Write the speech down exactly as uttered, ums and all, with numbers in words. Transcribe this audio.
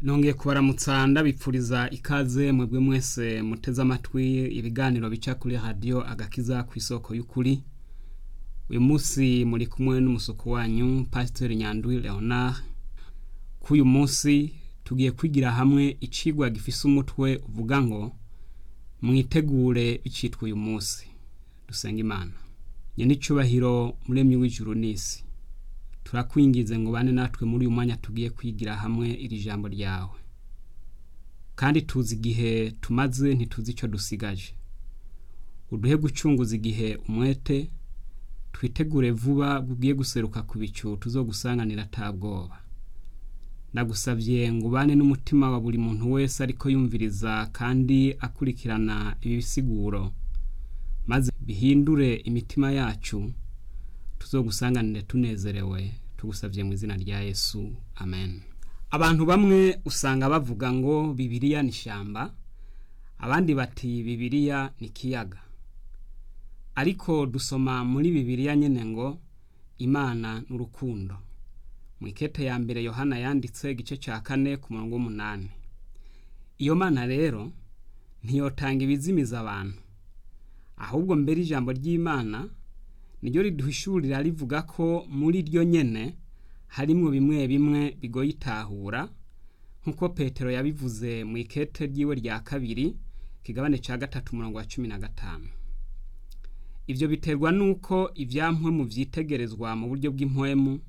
Nongeye kubaramutsa ndabipfuriza ikaze mwebwe mwese muteze amatwi ibiganiro bica kuri radio agakiza ku isoko y'ukuri. Uyu munsi muri kumwe n'umusuku wanyu Pastor Nyandwi Leonard. Kuyu munsi tugiye kwigira hamwe icigwa gifise umutwe uvuga ngo mwitegure icitwa uyu munsi. Dusenga Imana. Nyene icubahiro muremyi w'ijuru n'isi. Turakwingize ngo bane natwe muri uyu mwanya tugiye kwigira hamwe iri jambo ryawe. Kandi tuzi igihe tumaze ntituzi ico dusigaje. Uduhe gucunguza igihe umwete, twitegure vuba bugiye guseruka ku bicu tuzogusanganira tabwoba. Nagusavye ngo bane n'umutima wa buri muntu wese ariko yumviriza kandi akurikirana ibisiguro, maze bihindure imitima yacu tuzogusanganire tunezerewe, tugusavye mu izina rya Yesu. Amen. Abantu bamwe usanga bavuga ngo Bibiliya ni shamba, abandi bati Bibiliya ni kiyaga. Ariko dusoma muri Bibiliya nyene ngo Imana n'urukundo. Mu ikete ya mbere Yohana yanditse igice ca kane ku murongo w'umunani. Iyo Mana rero ntiyotanga ibizimiza abantu, ahubwo mbere ijambo ry'Imana niryo riduhishurira rivuga ko muri ryo nyene harimwo bimwe bimwe bigoye itahura, nkuko Petero yabivuze mu ikete ryiwe rya kabiri kigabane ca gatatu umurongo wa cumi na gatanu. Ivyo biterwa nuko ivyampwe mu vyitegerezwa mu buryo bw'impwemu